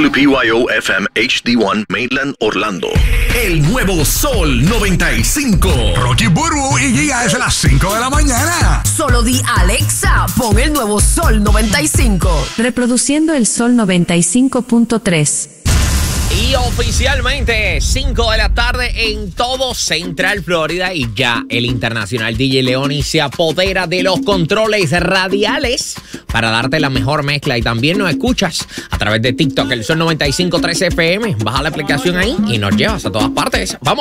WPYO FM HD1 Mainland Orlando. El nuevo Sol 95. Rocky Burbu y Giga desde las 5 de la mañana. Solo di Alexa, pon el nuevo Sol 95. Reproduciendo el Sol 95.3. Y oficialmente 5 de la tarde en todo Central Florida y ya el internacional DJ Leoni se apodera de los controles radiales para darte la mejor mezcla y también nos escuchas a través de TikTok, el Sol 95.3 FM. Baja la aplicación ahí y nos llevas a todas partes. ¡Vamos!